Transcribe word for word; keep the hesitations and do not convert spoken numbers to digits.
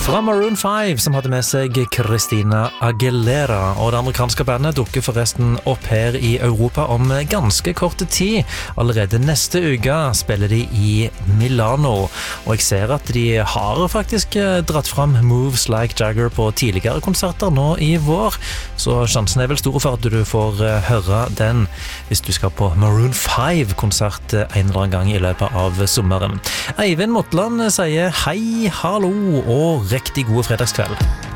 Fra Maroon five, som hadde med seg Christina Aguilera, og det amerikanske bandet dukker forresten opp her i Europa om ganske kort tid. Allerede neste uke spiller de i Milano, og jeg ser at de har faktisk dratt fram Moves Like Jagger på tidligere konserter nå i vår, så sjansen er vel stor for at du får høre den hvis du skal på Maroon five-konsert en eller annen gang i løpet av sommeren. Eivind Motland sier hei, hallo og riktig god fredagskveld.